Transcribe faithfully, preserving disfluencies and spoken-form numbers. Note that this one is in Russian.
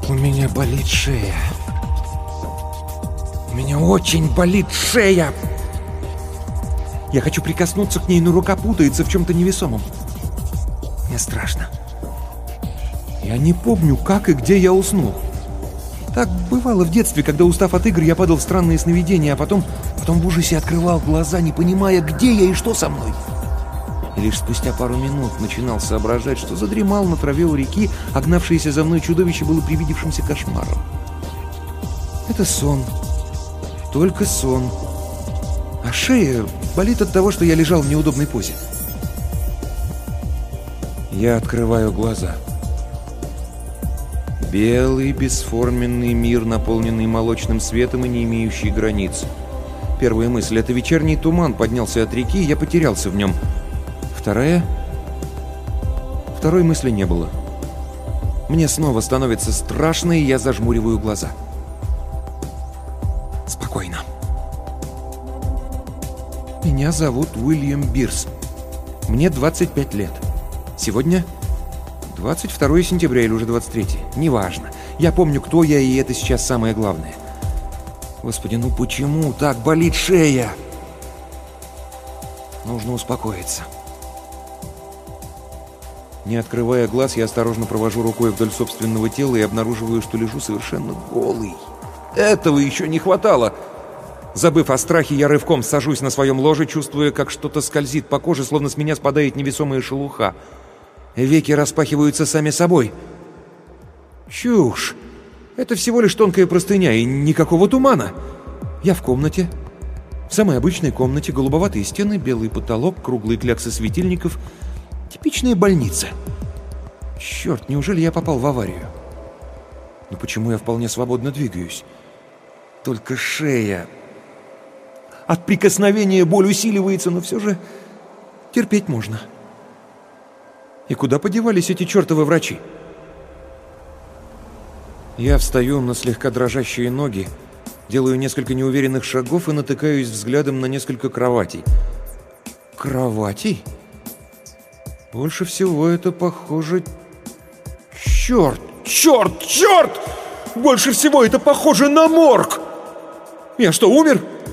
У меня болит шея. У меня очень болит шея. Я хочу прикоснуться к ней, но рука путается в чем-то невесомом. Мне страшно. Я не помню, как и где я уснул. Так бывало в детстве, когда, устав от игр, я падал в странные сновидения, а потом, потом в ужасе открывал глаза, не понимая, где я и что со мной. И лишь спустя пару минут начинал соображать, что задремал на траве у реки, а гнавшееся за мной чудовище было привидевшимся кошмаром. Это сон. Только сон. А шея болит от того, что я лежал в неудобной позе. Я открываю глаза. Белый, бесформенный мир, наполненный молочным светом и не имеющий границ. Первая мысль — это вечерний туман поднялся от реки, и я потерялся в нем. Вторая? Второй мысли не было. Мне снова становится страшно, и я зажмуриваю глаза. Спокойно. Меня зовут Уильям Бирс. Мне двадцать пять лет. Сегодня двадцать второе сентября или уже двадцать третье. Неважно. Я помню, кто я, и это сейчас самое главное. Господи, ну почему так болит шея? Нужно успокоиться. Не открывая глаз, я осторожно провожу рукой вдоль собственного тела и обнаруживаю, что лежу совершенно голый. Этого еще не хватало. Забыв о страхе, я рывком сажусь на своем ложе, чувствуя, как что-то скользит по коже, словно с меня спадает невесомая шелуха. Веки распахиваются сами собой. Чушь! Это всего лишь тонкая простыня и никакого тумана. Я в комнате. В самой обычной комнате, голубоватые стены, белый потолок, круглые кляксы светильников. Типичная больница. Черт, неужели я попал в аварию? Но почему я вполне свободно двигаюсь? Только шея. От прикосновения боль усиливается, но все же терпеть можно. И куда подевались эти чертовы врачи? Я встаю на слегка дрожащие ноги, делаю несколько неуверенных шагов и натыкаюсь взглядом на несколько кроватей. Кроватей? Больше всего это похоже... Черт! Черт! Черт! Больше всего это похоже на морг! Я что, умер?